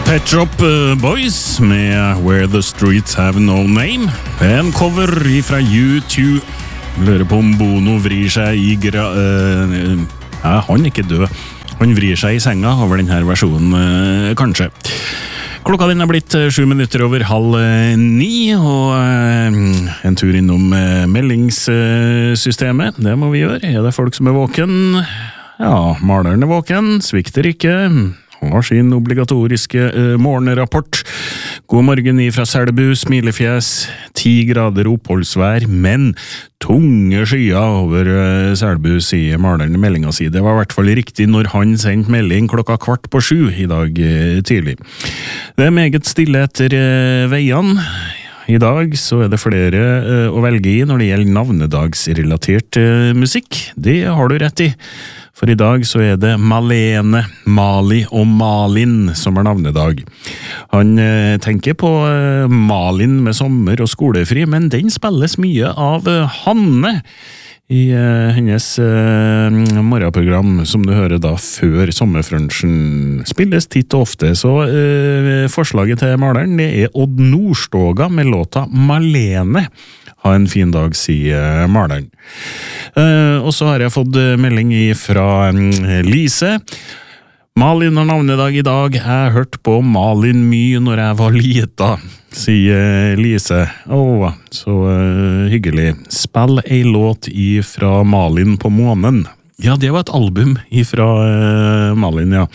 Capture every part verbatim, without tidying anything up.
Pet Shop Boys med Where the Streets Have No Name. En cover fra U to. Lurer på om Bono vrir seg i gra... Uh, ja, han er ikke død. Han vrir seg i senga over denne versjonen, uh, kanskje. Klokka din er blitt sju minutter over halv ni, og uh, en tur innom uh, meldingssystemet. Det må vi gjøre. Er det folk som er våken? Ja, maleren er våken, svikter ikke. Har sin obligatoriske uh, morgenrapport. God morgen ifra Selbu, smilefjes, ti grader oppholdsvær, men tunge skyer over uh, Selbu, sier maleren i meldinga si. Det var i hvert fall riktig når han sendte melding klokka kvart på sju i dag uh, tidlig. Det er meget stille etter uh, veiene. I dag så er det flere uh, å velge i når det gjelder navnedagsrelatert uh, musikk. Det har du rett i. For i dag så er det Malene, Mali og Malin som er navnedag. Han eh, tenker på eh, Malin med sommer og skolefri, men den spilles mye av eh, Hanne i eh, hennes eh, morgenprogram, som du hører da før sommerfrunchen. Spilles titt og ofte, så eh, forslaget til maleren det er Odd Nordstoga med låta Malene. Ha en fin dag, sier maleren. Uh, og så har jeg fått melding fra um, Lise. Malin har navnedag i dag. Jeg hørte på Malin mye når jeg var lita, sier Lise. Åh, så uh, hyggelig. Spill ei låt fra Malin på månen. Ja, det var et album fra uh, Malin, ja.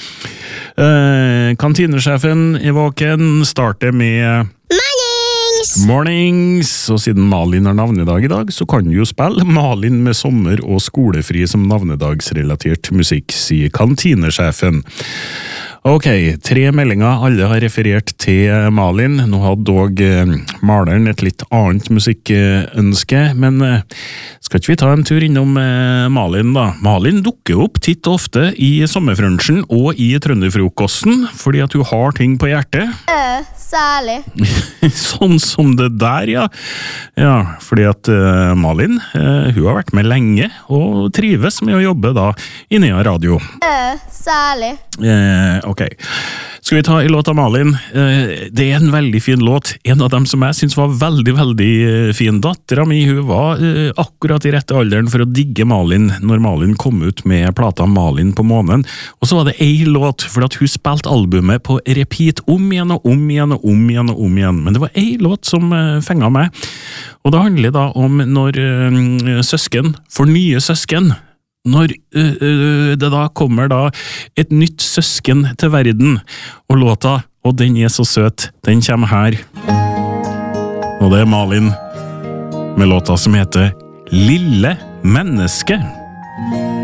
Uh, kantinesjefen er våken, starter med... Mornings! Og siden Malin har navnedag i dag, så kan du jo spille Malin med sommer og skolefri som navnedagsrelatert musikk, sier kantinesjefen. Ok, tre meldinger, alle har referert til Malin. Nå hadde dog eh, maleren et litt annet musikkønske, men eh, skal ikke vi ta en tur innom eh, Malin da? Malin dukker opp titt og ofte i sommerfrunchen og i trønderfrokosten, fordi at hun har ting på hjertet. Øh, særlig. Sånn som det der, ja. Ja, fordi at uh, Malin, uh, hun har vært med lenge, og trives med å jobbe da i Nea Radio. Øh, særlig. Eh, ok. Skal vi ta i låt av Malin? Eh, det er en veldig fin låt. En av dem som jeg synes var veldig, veldig eh, fin. Datteren min, hun var eh, akkurat i rette alderen for å digge Malin når Malin kom ut med plata Malin på månen. Og så var det ei låt, for at hun spilte albumet på repeat om igjen og om igjen og om igjen og om igjen. Men det var ei låt som eh, fenget meg. Og det handler da om når eh, søsken får nye søsken. Når uh, uh, det da kommer da et nytt søsken til verden, og låta, og den er så søt, den kommer her. Og det er Malin med låta som heter Lille Menneske.